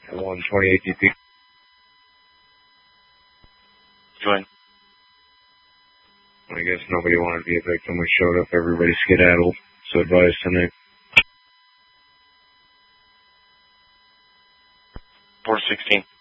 128 DP. Join. I guess nobody wanted to be a victim. We showed up, everybody skedaddled, so advise tonight. 416.